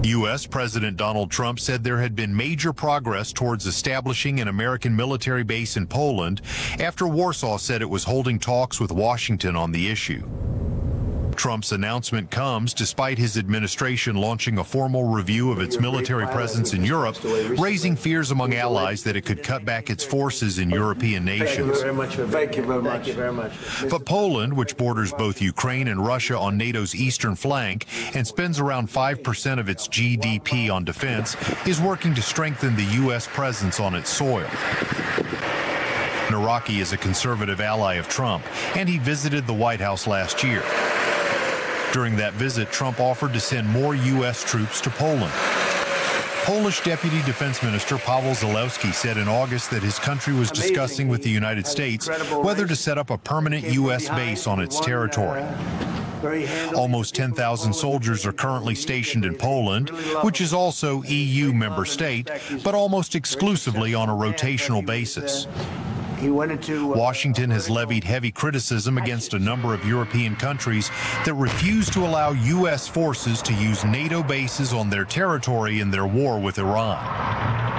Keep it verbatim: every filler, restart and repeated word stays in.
U S President Donald Trump said there had been major progress towards establishing an American military base in Poland after Warsaw said it was holding talks with Washington on the issue. Trump's announcement comes despite his administration launching a formal review of its military presence in Europe, raising fears among allies that it could cut back its forces in European nations. Thank you very much. Thank you very much. But Poland, which borders both Ukraine and Russia on NATO's eastern flank and spends around five percent of its G D P on defense, is working to strengthen the U S presence on its soil. Naraki is a conservative ally of Trump, and he visited the White House last year. During that visit, Trump offered to send more U S troops to Poland. Polish Deputy Defense Minister Paweł Zalewski said in August that his country was discussing with the United States whether to set up a permanent U S base on its territory. Almost ten thousand soldiers are currently stationed in Poland, which is also E U member state, but almost exclusively on a rotational basis. Washington has levied heavy criticism against a number of European countries that refuse to allow U S forces to use NATO bases on their territory in their war with Iran.